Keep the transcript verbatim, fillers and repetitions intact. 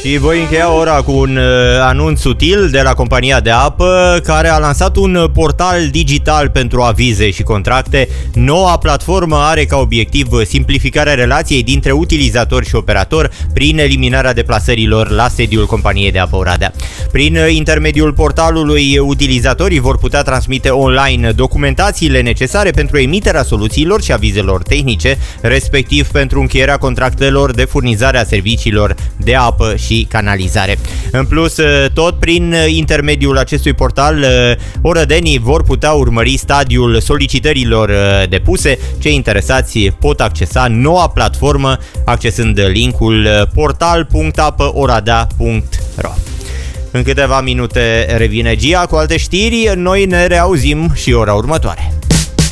Și voi încheia ora cu un anunț util de la compania de apă, care a lansat un portal digital pentru avize și contracte. Noua platformă are ca obiectiv simplificarea relației dintre utilizator și operator prin eliminarea deplasărilor la sediul companiei de apă Oradea. Prin intermediul portalului, utilizatorii vor putea transmite online documentațiile necesare pentru emiterea soluțiilor și avizelor tehnice, respectiv pentru încheierea contractelor de furnizare a serviciilor de apă și canalizare. În plus, tot prin intermediul acestui portal, orădenii vor putea urmări stadiul solicitărilor depuse. Cei interesați pot accesa noua platformă accesând linkul portal punct apă oradea punct ro. În câteva minute revine Gia cu alte știri, noi ne reauzim și ora următoare.